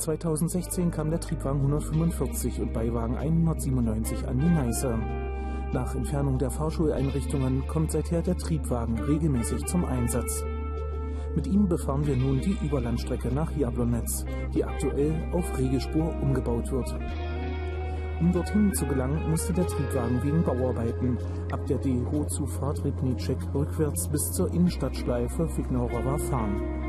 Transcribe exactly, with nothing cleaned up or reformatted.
zweitausendsechzehn kam der Triebwagen hundertfünfundvierzig und Beiwagen hundertsiebenundneunzig an die Neiße. Nach Entfernung der Fahrschuleinrichtungen kommt seither der Triebwagen regelmäßig zum Einsatz. Mit ihm befahren wir nun die Überlandstrecke nach Jablonec, die aktuell auf Regelspur umgebaut wird. Um dorthin zu gelangen, musste der Triebwagen wegen Bauarbeiten ab der D E H O-Zufahrt Rybníček rückwärts bis zur Innenstadtschleife Vyhnorowa fahren.